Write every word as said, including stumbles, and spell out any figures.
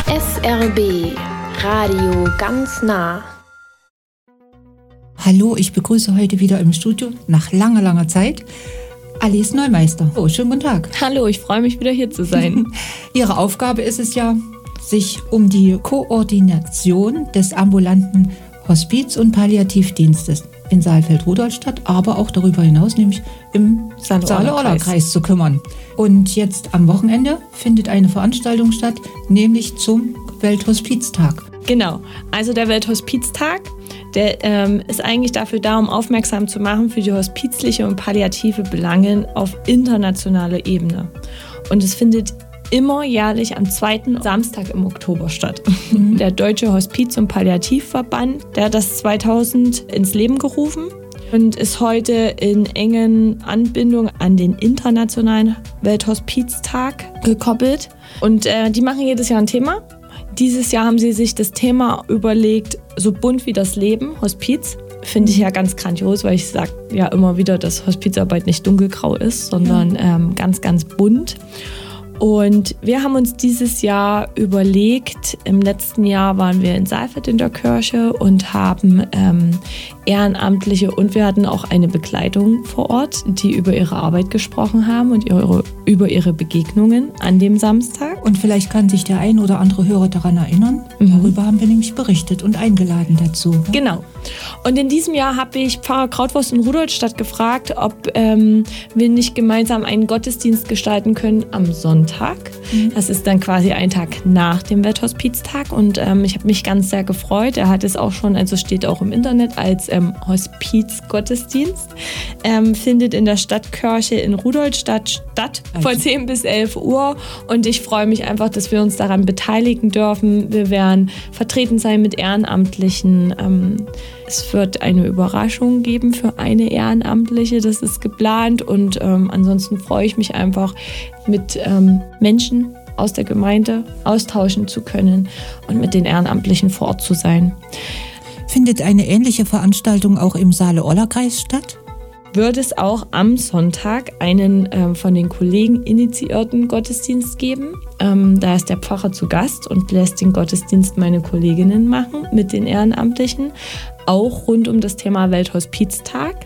S R B Radio ganz nah. Hallo, ich begrüße heute wieder im Studio nach langer, langer Zeit Alice Neumeister. Oh, schönen guten Tag. Hallo, ich freue mich wieder hier zu sein. Ihre Aufgabe ist es ja, sich um die Koordination des ambulanten Hospiz- und Palliativdienstes in Saalfeld-Rudolstadt, aber auch darüber hinaus, nämlich im Saale-Orla-Kreis zu kümmern. Und jetzt am Wochenende findet eine Veranstaltung statt, nämlich zum Welthospiztag. Genau, also der Welthospiztag, der ähm, ist eigentlich dafür da, um aufmerksam zu machen für die hospizliche und palliative Belange auf internationaler Ebene. Und es findet immer jährlich am zweiten Samstag im Oktober statt. Mhm. Der Deutsche Hospiz- und Palliativverband, der hat das zweitausend ins Leben gerufen und ist heute in engen Anbindung an den Internationalen Welthospiztag gekoppelt. Und äh, die machen jedes Jahr ein Thema. Dieses Jahr haben sie sich das Thema überlegt, so bunt wie das Leben, Hospiz. Finde ich ja ganz grandios, weil ich sage ja immer wieder, dass Hospizarbeit nicht dunkelgrau ist, sondern ähm, ganz, ganz bunt. Und wir haben uns dieses Jahr überlegt, im letzten Jahr waren wir in Saalfeld in der Kirche und haben ähm, Ehrenamtliche und wir hatten auch eine Begleitung vor Ort, die über ihre Arbeit gesprochen haben und ihre, über ihre Begegnungen an dem Samstag. Und vielleicht kann sich der ein oder andere Hörer daran erinnern. Mhm. Darüber haben wir nämlich berichtet und eingeladen dazu. Ne? Genau. Und in diesem Jahr habe ich Pfarrer Krautwurst in Rudolstadt gefragt, ob ähm, wir nicht gemeinsam einen Gottesdienst gestalten können am Sonntag. Mhm. Das ist dann quasi ein Tag nach dem Welthospiztag und ähm, ich habe mich ganz sehr gefreut. Er hat es auch schon, also steht auch im Internet als ähm, Hospiz-Gottesdienst. Ähm, findet in der Stadtkirche in Rudolstadt statt, also von zehn bis elf Uhr. Und ich freue mich einfach, dass wir uns daran beteiligen dürfen. Wir werden vertreten sein mit Ehrenamtlichen. Ähm, es wird eine Überraschung geben für eine Ehrenamtliche, das ist geplant. Und ähm, ansonsten freue ich mich einfach, mit ähm, Menschen aus der Gemeinde austauschen zu können und mit den Ehrenamtlichen vor Ort zu sein. Findet eine ähnliche Veranstaltung auch im Saale-Orla-Kreis statt? Wird es auch am Sonntag einen ähm, von den Kollegen initiierten Gottesdienst geben. Ähm, da ist der Pfarrer zu Gast und lässt den Gottesdienst meine Kolleginnen machen mit den Ehrenamtlichen. Auch rund um das Thema Welthospiztag.